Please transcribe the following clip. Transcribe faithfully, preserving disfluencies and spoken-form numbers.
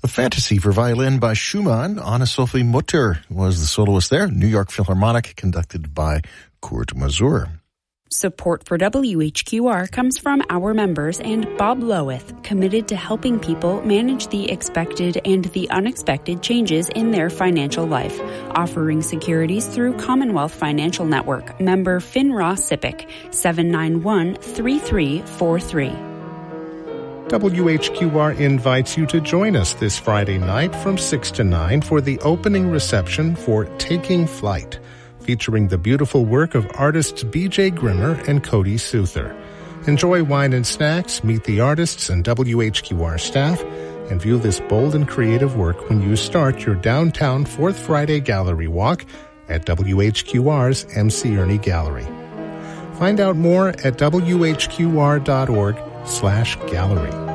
The Fantasy for Violin by Schumann. Anna-Sophie Mutter was the soloist there. New York Philharmonic, conducted by Kurt Masur. Support for W H Q R comes from our members and Bob Loweth, committed to helping people manage the expected and the unexpected changes in their financial life, offering securities through Commonwealth Financial Network. Member FINRA SIPC, seven nine one, three three four three. W H Q R invites you to join us this Friday night from six to nine for the opening reception for Taking Flight, featuring the beautiful work of artists B J Grimmer and Cody Souther. Enjoy wine and snacks, meet the artists and W H Q R staff, and view this bold and creative work when you start your downtown Fourth Friday Gallery Walk at W H Q R's M C Ernie Gallery. Find out more at W H Q R dot org slash gallery.